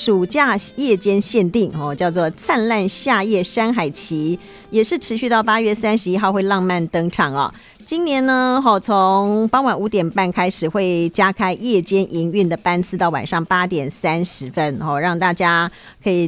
暑假夜间限定叫做灿烂夏夜山海旗，也是持续到8月31号会浪漫登场哦。今年呢，从傍晚5点半开始会加开夜间营运的班次到晚上8点30分，让大家可以